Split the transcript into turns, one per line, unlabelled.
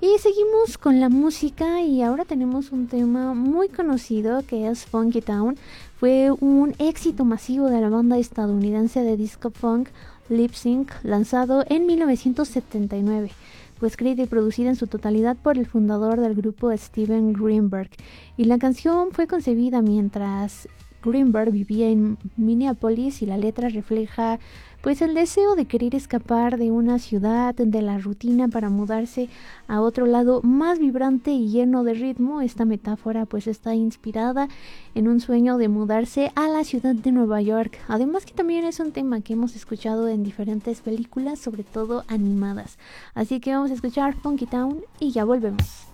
Y seguimos con la música y ahora tenemos un tema muy conocido que es Funky Town. Fue un éxito masivo de la banda estadounidense de disco funk Lip Sync, lanzado en 1979. Fue escrita y producida en su totalidad por el fundador del grupo Steven Greenberg. Y la canción fue concebida mientras Greenberg vivía en Minneapolis y la letra refleja pues el deseo de querer escapar de una ciudad, de la rutina para mudarse a otro lado más vibrante y lleno de ritmo. Esta metáfora pues está inspirada en un sueño de mudarse a la ciudad de Nueva York. Además que también es un tema que hemos escuchado en diferentes películas, sobre todo animadas. Así que vamos a escuchar Funky Town y ya volvemos.